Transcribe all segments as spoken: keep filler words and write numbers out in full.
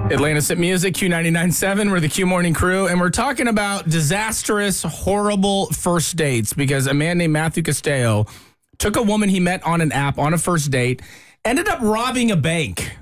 Atlantis at Music, Q ninety-nine point seven. We're the Q Morning Crew, and we're talking about disastrous, horrible first dates because a man named Matthew Castello took a woman he met on an app on a first date, ended up robbing a bank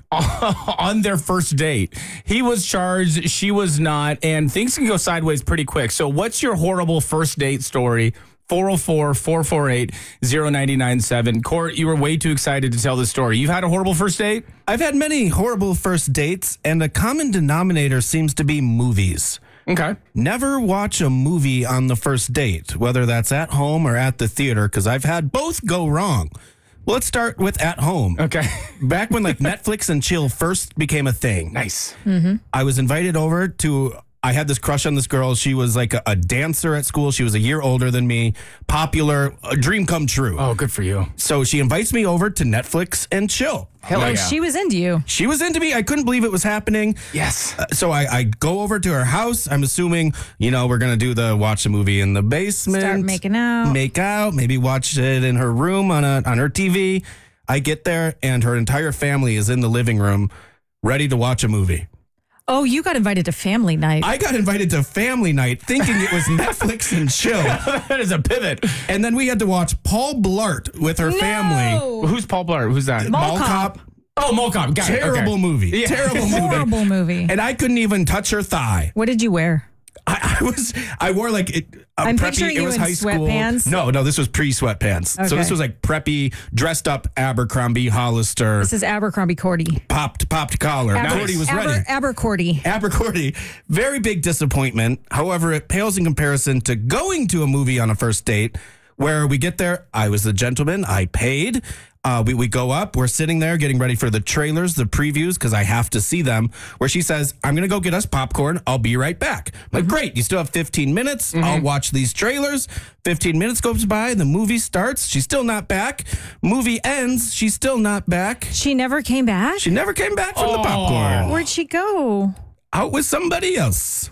on their first date. He was charged, she was not, and things can go sideways pretty quick. So what's your horrible first date story? four oh four, four four eight, oh nine nine seven. Court, you were way too excited to tell this story. You've had a horrible first date? I've had many horrible first dates, and a common denominator seems to be movies. Okay. Never watch a movie on the first date, whether that's at home or at the theater, because I've had both go wrong. Well, let's start with at home. Okay. Back when like Netflix and chill first became a thing. Nice. Mm-hmm. I was invited over to... I had this crush on this girl. She was like a, a dancer at school. She was a year older than me, popular, a dream come true. Oh, good for you. So she invites me over to Netflix and chill. Hell oh, yeah. She was into you. She was into me. I couldn't believe it was happening. Yes. Uh, so I, I go over to her house. I'm assuming, you know, we're going to do the watch the movie in the basement. Start making out. Make out. Maybe watch it in her room on a on her T V. I get there and her entire family is in the living room ready to watch a movie. Oh, you got invited to family night. I got invited to family night thinking it was Netflix and chill. That is a pivot. And then we had to watch Paul Blart with her no! family. Who's Paul Blart? Who's that? Mall Cop. Oh, Mall Cop. Got Terrible it. Okay. movie. Yeah. Terrible movie. Horrible movie. And I couldn't even touch her thigh. What did you wear? I, I was, I wore like, it, a I'm preppy, picturing it you was in high sweatpants. school. No, no, this was pre-sweatpants. So Okay. this was like preppy, dressed up Abercrombie, Hollister, This is Abercrombie Cordy. popped, popped collar. Aber- Cordy was Aber- ready. Abercordy. Abercordy. Very big disappointment. However, it pales in comparison to going to a movie on a first date where we get there. I was the gentleman. I paid. Uh, we, we go up. We're sitting there getting ready for the trailers, the previews, because I have to see them, where she says, I'm going to go get us popcorn. I'll be right back. I'm like, great. You still have fifteen minutes. Mm-hmm. I'll watch these trailers. fifteen minutes goes by. The movie starts. She's still not back. Movie ends. She's still not back. She never came back? She never came back from Oh. the popcorn. Where'd she go? Out with somebody else.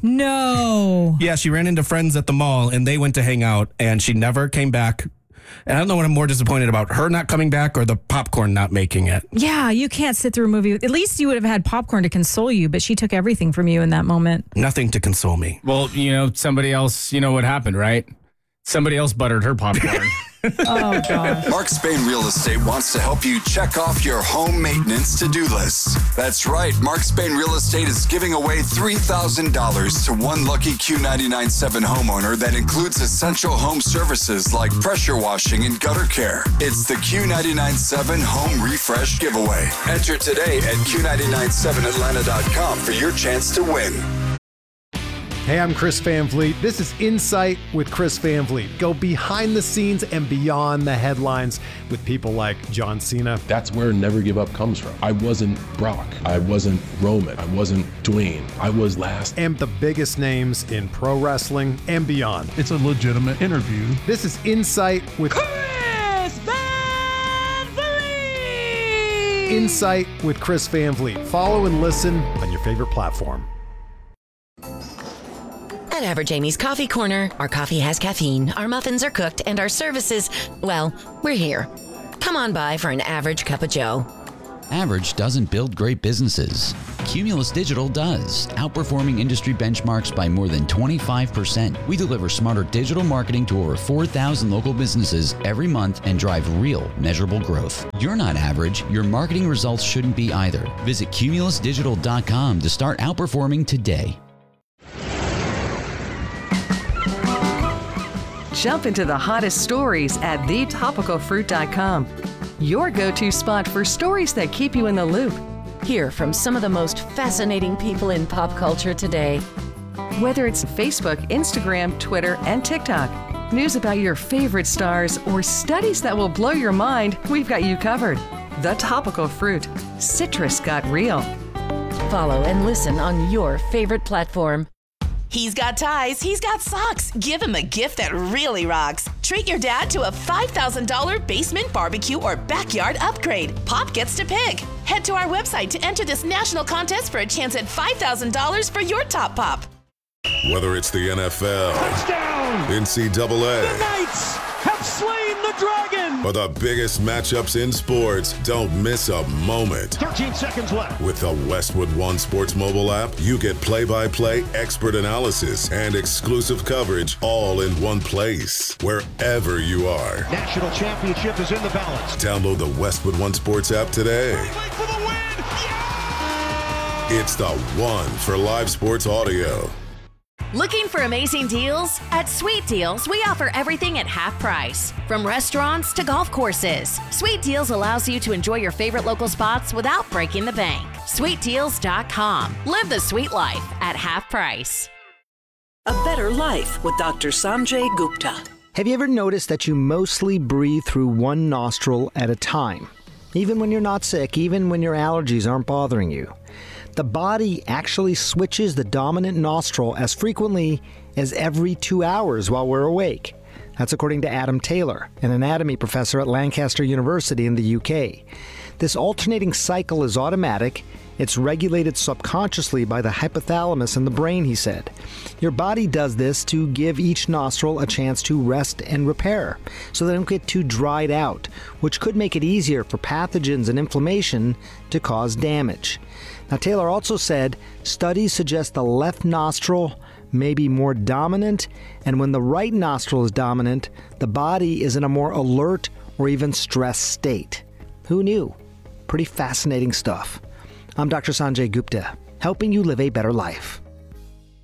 No. Yeah, she ran into friends at the mall and they went to hang out and she never came back. And I don't know what I'm more disappointed about, her not coming back or the popcorn not making it. Yeah, you can't sit through a movie. At least you would have had popcorn to console you, but she took everything from you in that moment. Nothing to console me. Well, you know, somebody else, you know what happened, right? Somebody else buttered her popcorn. Oh, gosh. Mark Spain Real Estate wants to help you check off your home maintenance to-do list. That's right. Mark Spain Real Estate is giving away three thousand dollars to one lucky Q ninety-nine point seven homeowner that includes essential home services like pressure washing and gutter care. It's the Q ninety-nine point seven Home Refresh Giveaway. Enter today at Q nine nine seven Atlanta dot com for your chance to win. Hey, I'm Chris Van Vliet. This is Insight with Chris Van Vliet. Go behind the scenes and beyond the headlines with people like John Cena. That's where Never Give Up comes from. I wasn't Brock. I wasn't Roman. I wasn't Dwayne. I was last. And the biggest names in pro wrestling and beyond. It's a legitimate interview. This is Insight with Chris Van Vliet! Insight with Chris Van Vliet. Follow and listen on your favorite platform. At Average Amy's Coffee Corner, our coffee has caffeine, our muffins are cooked, and our services, well, we're here. Come on by for an average cup of joe. Average doesn't build great businesses. Cumulus Digital does, outperforming industry benchmarks by more than twenty-five percent. We deliver smarter digital marketing to over four thousand local businesses every month and drive real, measurable growth. You're not average. Your marketing results shouldn't be either. Visit cumulus digital dot com to start outperforming today. Jump into the hottest stories at the topical fruit dot com. Your go-to spot for stories that keep you in the loop. Hear from some of the most fascinating people in pop culture today. Whether it's Facebook, Instagram, Twitter, and TikTok, news about your favorite stars, or studies that will blow your mind, we've got you covered. The Topical Fruit. Citrus got real. Follow and listen on your favorite platform. He's got ties, he's got socks. Give him a gift that really rocks. Treat your dad to a five thousand dollars basement barbecue or backyard upgrade. Pop gets to pick. Head to our website to enter this national contest for a chance at five thousand dollars for your top pop. Whether it's the N F L, touchdown, N C double A, the Knights have slain the dragon. For the biggest matchups in sports, don't miss a moment. thirteen seconds left. With the Westwood One Sports mobile app, you get play-by-play expert analysis and exclusive coverage all in one place, wherever you are. National championship is in the balance. Download the Westwood One Sports app today. Wait for the win! Yeah! It's the one for live sports audio. Looking for amazing deals? At Sweet Deals, we offer everything at half price. From restaurants to golf courses, Sweet Deals allows you to enjoy your favorite local spots without breaking the bank. sweet deals dot com. Live the sweet life at half price. A better life with Doctor Sanjay Gupta. Have you ever noticed that you mostly breathe through one nostril at a time? Even when you're not sick, even when your allergies aren't bothering you. The body actually switches the dominant nostril as frequently as every two hours while we're awake. That's according to Adam Taylor, an anatomy professor at Lancaster University in the U K. This alternating cycle is automatic. It's regulated subconsciously by the hypothalamus in the brain, he said. Your body does this to give each nostril a chance to rest and repair, so they don't get too dried out, which could make it easier for pathogens and inflammation to cause damage. Now, Taylor also said studies suggest the left nostril may be more dominant, and when the right nostril is dominant, the body is in a more alert or even stressed state. Who knew? Pretty fascinating stuff. I'm Doctor Sanjay Gupta, helping you live a better life.